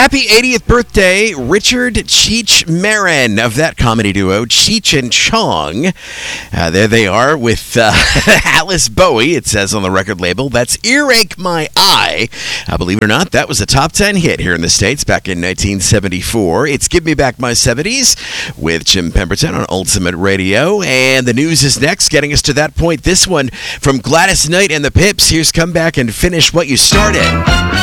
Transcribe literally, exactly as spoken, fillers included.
Happy eightieth birthday, Richard Cheech Marin of that comedy duo, Cheech and Chong. Uh, there they are with uh, Alice Bowie, it says on the record label. That's Earache My Eye. Uh, believe it or not, that was a top ten hit here in the States back in nineteen seventy-four. It's Give Me Back My seventies with Jim Pemberton on Ultimate Radio. And the news is next, getting us to that point. This one from Gladys Knight and the Pips. Here's Come Back and Finish What You Started.